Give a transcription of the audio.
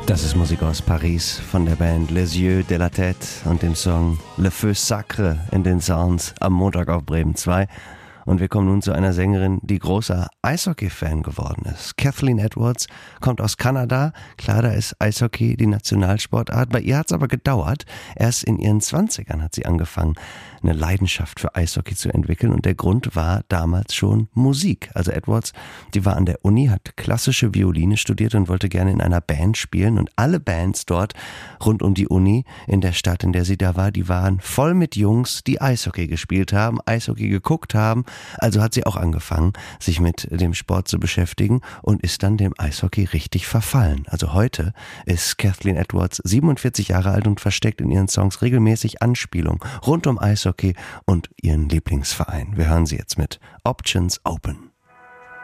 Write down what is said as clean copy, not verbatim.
Das ist Musik aus Paris von der Band Les Yeux de la Tête und dem Song Le Feu Sacre in den Sounds am Montag auf Bremen 2. Und wir kommen nun zu einer Sängerin, die großer Eishockey-Fan geworden ist. Kathleen Edwards kommt aus Kanada. Klar, da ist Eishockey die Nationalsportart. Bei ihr hat es aber gedauert. Erst in ihren 20ern hat sie angefangen, eine Leidenschaft für Eishockey zu entwickeln. Und der Grund war damals schon Musik. Also Edwards, die war an der Uni, hat klassische Violine studiert und wollte gerne in einer Band spielen. Und alle Bands dort rund um die Uni in der Stadt, in der sie da war, die waren voll mit Jungs, die Eishockey gespielt haben, Eishockey geguckt haben. Also hat sie auch angefangen, sich mit dem Sport zu beschäftigen und ist dann dem Eishockey richtig verfallen. Also heute ist Kathleen Edwards 47 Jahre alt und versteckt in ihren Songs regelmäßig Anspielungen rund um Eishockey und ihren Lieblingsverein. Wir hören sie jetzt mit Options Open.